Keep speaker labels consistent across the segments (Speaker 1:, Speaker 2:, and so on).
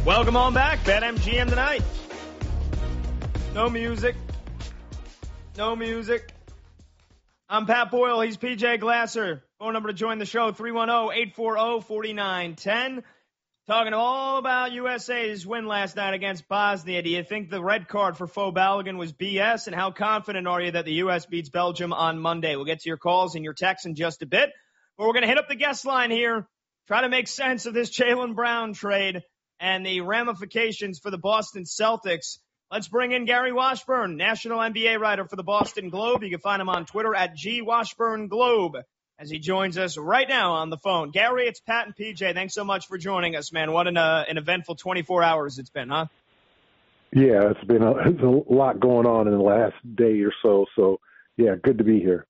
Speaker 1: Welcome on back. BetMGM tonight. No music. No music. I'm Pat Boyle. He's PJ Glasser. Phone number to join the show, 310-840-4910. Talking all about USA's win last night against Bosnia. Do you think the red card for Faux Balogun was BS? And how confident are you that the U.S. beats Belgium on Monday? We'll get to your calls and your texts in just a bit. But we're going to hit up the guest line here, try to make sense of this Jaylen Brown trade and the ramifications for the Boston Celtics. Let's bring in Gary Washburn, national NBA writer for the Boston Globe. You can find him on Twitter at @GWashburnGlobe as he joins us right now on the phone. Gary, it's Pat and PJ. Thanks so much for joining us, man. What an eventful 24 hours it's been, huh?
Speaker 2: Yeah, it's been a lot going on in the last day or so. So, yeah, good to be here.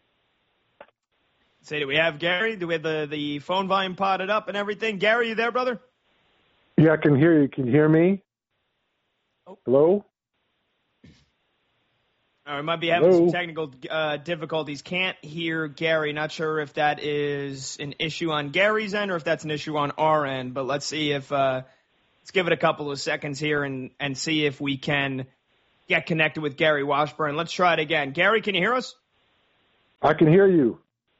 Speaker 1: Say, do we have Gary? Do we have the phone volume potted up and everything? Gary, you there, brother?
Speaker 2: Yeah, I can hear you. Can you hear me?
Speaker 1: Oh.
Speaker 2: Hello?
Speaker 1: We might be having some technical difficulties. Can't hear Gary. Not sure if that is an issue on Gary's end or if that's an issue on our end. But let's see if let's give it a couple of seconds here and see if we can get connected with Gary Washburn. Let's try it again. Gary, can you hear us?
Speaker 2: I can hear you.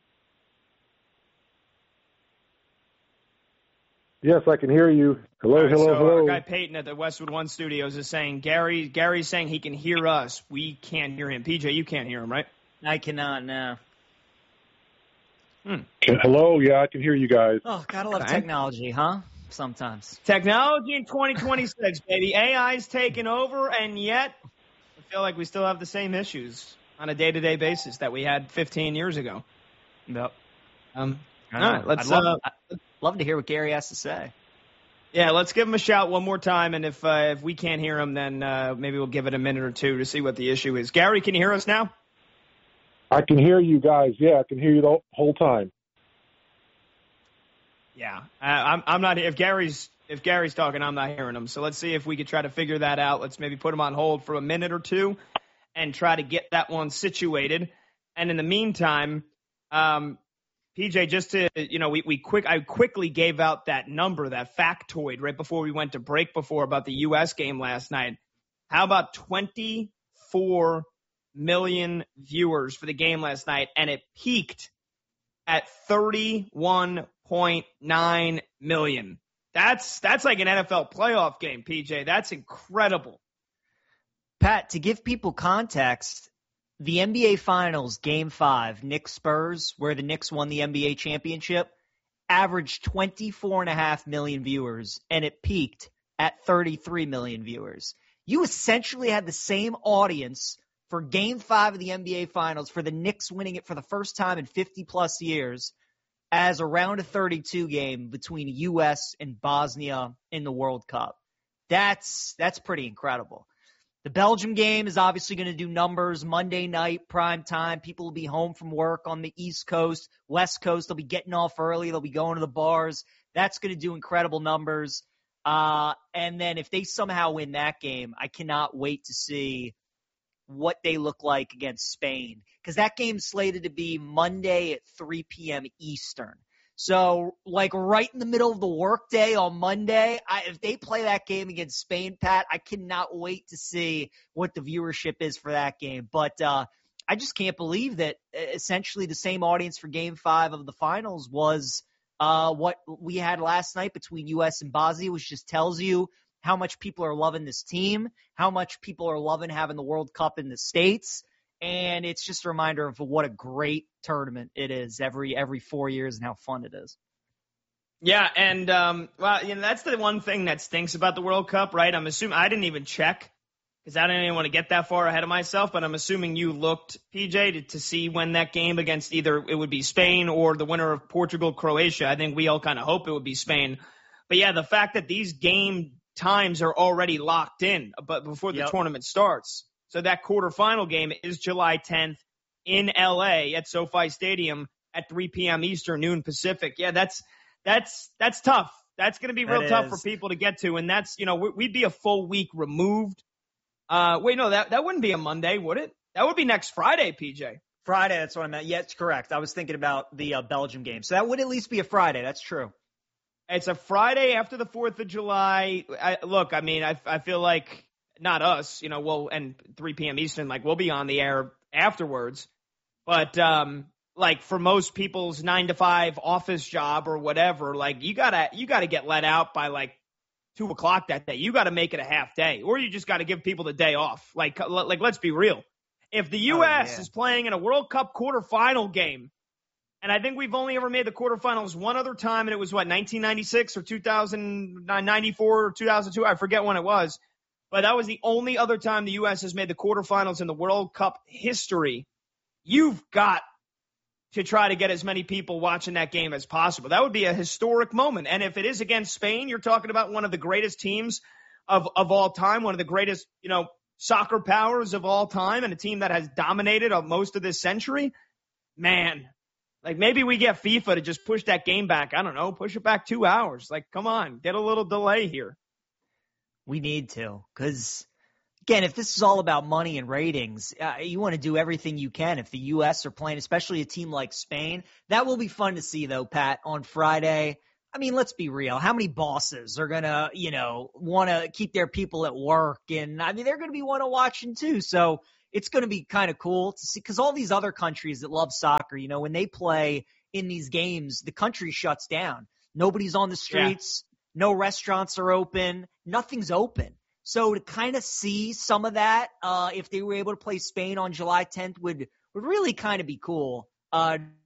Speaker 2: Yes, I can hear you. Hello,
Speaker 1: right,
Speaker 2: hello.
Speaker 1: Our guy Peyton at the Westwood One Studios is saying Gary's saying he can hear us. We can't hear him. PJ, you can't hear him, right?
Speaker 3: I cannot now.
Speaker 2: Hello, yeah, I can hear you guys.
Speaker 3: Oh, gotta love technology, huh? Sometimes.
Speaker 1: Technology in 2026, baby. AI's taken over, and yet I feel like we still have the same issues on a day-to-day basis that we had 15 years ago.
Speaker 3: Yep.
Speaker 1: All right, let's
Speaker 3: love to hear what Gary has to say.
Speaker 1: Yeah, let's give him a shout one more time, and if we can't hear him, then maybe we'll give it a minute or two to see what the issue is. Gary, can you hear us now?
Speaker 2: I can hear you guys. Yeah, I can hear you the whole time.
Speaker 1: Yeah, I'm not. If Gary's talking, I'm not hearing him. So let's see if we could try to figure that out. Let's maybe put him on hold for a minute or two, and try to get that one situated. And in the meantime, PJ, just to, I quickly gave out that number, that factoid right before we went to break before about the U.S. game last night. How about 24 million viewers for the game last night, and it peaked at 31.9 million. That's like an NFL playoff game, PJ. That's incredible.
Speaker 3: Pat, to give people context, the NBA Finals, Game 5, Knicks-Spurs, where the Knicks won the NBA championship, averaged 24.5 million viewers, and it peaked at 33 million viewers. You essentially had the same audience for Game 5 of the NBA Finals, for the Knicks winning it for the first time in 50-plus years, as a round of 32 game between U.S. and Bosnia in the World Cup. That's pretty incredible. The Belgium game is obviously going to do numbers. Monday night, prime time. People will be home from work on the East Coast, West Coast. They'll be getting off early. They'll be going to the bars. That's going to do incredible numbers. And then if they somehow win that game, I cannot wait to see what they look like against Spain, because that game's slated to be Monday at 3 p.m. Eastern. So, like, right in the middle of the workday on Monday, if they play that game against Spain, Pat, I cannot wait to see what the viewership is for that game. But I just can't believe that essentially the same audience for Game 5 of the Finals was what we had last night between U.S. and Bosnia, which just tells you how much people are loving this team, how much people are loving having the World Cup in the States. And it's just a reminder of what a great tournament it is every 4 years and how fun it is.
Speaker 1: Yeah, and that's the one thing that stinks about the World Cup, right? I'm assuming I didn't even check because I didn't even want to get that far ahead of myself, but I'm assuming you looked, PJ, to see when that game against either it would be Spain or the winner of Portugal-Croatia. I think we all kind of hope it would be Spain. But, yeah, the fact that these game times are already locked in but before the tournament starts. So that quarterfinal game is July 10th in L.A. at SoFi Stadium at 3 p.m. Eastern, noon Pacific. Yeah, that's tough. That's going to be real tough for people to get to. And that's, we'd be a full week removed. Wait, no, that wouldn't be a Monday, would it? That would be next Friday, PJ.
Speaker 3: Friday, that's what I meant. Yeah, it's correct. I was thinking about the Belgium game. So that would at least be a Friday. That's true.
Speaker 1: It's a Friday after the 4th of July. I feel like not us, and 3 p.m. Eastern, like we'll be on the air afterwards. But like for most people's 9 to 5 office job or whatever, like you gotta get let out by like 2 o'clock that day. You got to make it a half day, or you just got to give people the day off. Like let's be real. If the U.S. is playing in a World Cup quarterfinal game, and I think we've only ever made the quarterfinals one other time, and it was 1996 or 2094 or 2002. I forget when it was, but that was the only other time the U.S. has made the quarterfinals in the World Cup history. You've got to try to get as many people watching that game as possible. That would be a historic moment. And if it is against Spain, you're talking about one of the greatest teams of all time, one of the greatest, soccer powers of all time, and a team that has dominated most of this century. Man, like maybe we get FIFA to just push that game back. I don't know, push it back 2 hours. Like, come on, get a little delay here.
Speaker 3: We need to, because again, if this is all about money and ratings, you want to do everything you can. If the U.S. are playing, especially a team like Spain, that will be fun to see, though, Pat, on Friday. I mean, let's be real. How many bosses are going to, want to keep their people at work? And, I mean, they're going to be want to watching, too. So it's going to be kind of cool to see, because all these other countries that love soccer, when they play in these games, the country shuts down. Nobody's on the streets. Yeah. No restaurants are open. Nothing's open. So to kind of see some of that, if they were able to play Spain on July 10th would really kind of be cool.